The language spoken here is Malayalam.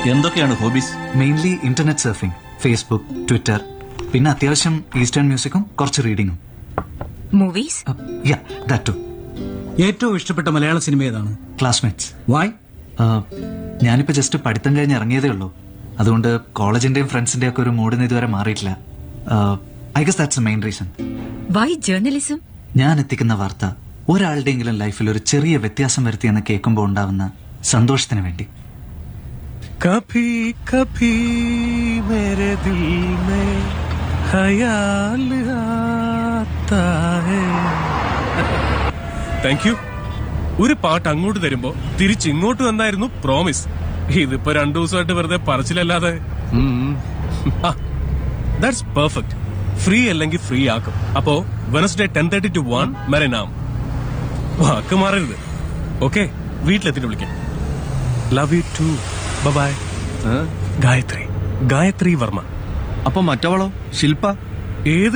എന്തൊക്കെയാണ് hobbies? Mainly internet surfing, Facebook, Twitter, പിന്നെ അത്യാവശ്യം ഈസ്റ്റേൺ മ്യൂസിക്കും കുറച്ച് റീഡിങ്ങും. മൂവീസ്? Yeah, that to. ഏറ്റവും ഇഷ്ടപ്പെട്ട മലയാള സിനിമ ഏതാണ്? ക്ലാസ്മേറ്റ്സ്. വൈ? ഞാനിപ്പോ ജസ്റ്റ് പഠിത്തം കഴിഞ്ഞ് ഇറങ്ങിയതേ ഉള്ളൂ. അതുകൊണ്ട് കോളേജിന്റെയും ഫ്രണ്ട്സിന്റെയും ഒക്കെ ഒരു മൂഡിന് ഇതുവരെ മാറിയിട്ടില്ല. I guess that's A main reason. Y journalism? ഞാൻ എത്തിക്കുന്ന വാർത്ത ഒരാളുടെയെങ്കിലും ലൈഫിൽ ഒരു ചെറിയ വ്യത്യാസം വരുത്തിയെന്ന് കേൾക്കുമ്പോൾ ഉണ്ടാവുന്ന സന്തോഷത്തിന് വേണ്ടി. कभी कभी मेरे दिल में ख्याल आता है. Thank you. ഒരു പാട്ട് അങ്ങോട്ട് തരുമ്പോ തിരിച്ചിങ്ങോട്ട് വന്നായിരുന്നു പ്രോമിസ്. ഇതിപ്പോ 2 ദിവസമായിട്ട് വെറുതെ പറച്ചിലല്ലാതെ. That's perfect. ഫ്രീ അല്ലെങ്കിൽ ഫ്രീ ആക്കും. അപ്പോ വെനസ്ഡേ 10:30 to 1 മെറിനാം. വാക്ക് മാറരുത്. ഓക്കെ, വീട്ടിലെത്തിട്ട് വിളിക്കാം. Love you to. By. Gayathri Varma. അപ്പൊ മറ്റവളോ? ശില്പ? ഏത്